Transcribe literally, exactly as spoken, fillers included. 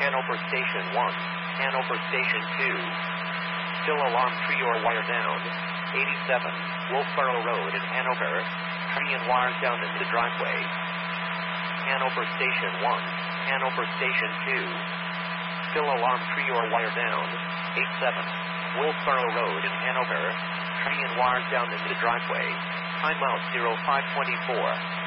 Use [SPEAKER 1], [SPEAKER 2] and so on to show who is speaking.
[SPEAKER 1] Hanover Station one, Hanover Station two. Still alarm tree or wire down. eighty-seven, Wolfboro Road in Hanover. Tree and wires down into the driveway. Hanover Station one, Hanover Station two. Still alarm tree or wire down. eighty-seven, Wolfboro Road in Hanover. Tree and wires down into the driveway. Timeout zero five twenty-four.